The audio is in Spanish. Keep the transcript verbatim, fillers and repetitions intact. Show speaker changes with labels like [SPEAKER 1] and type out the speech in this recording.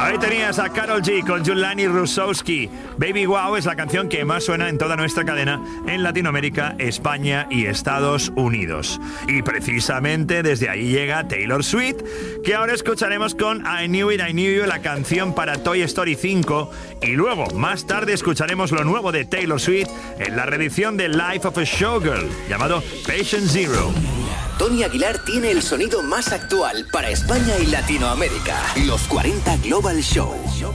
[SPEAKER 1] Ahí tenías a Karol G con Julani Rusowski. Baby Wow es la canción que más suena en toda nuestra cadena en Latinoamérica, España y Estados Unidos. Y precisamente desde ahí llega Taylor Swift, que ahora escucharemos con I Knew It, I Knew You, la canción para Toy Story cinco. Y luego, más tarde, escucharemos lo nuevo de Taylor Swift en la reedición de Life of a Showgirl, llamado Patient Zero.
[SPEAKER 2] Tony Aguilar tiene el sonido más actual para España y Latinoamérica. Los cuarenta Global Show.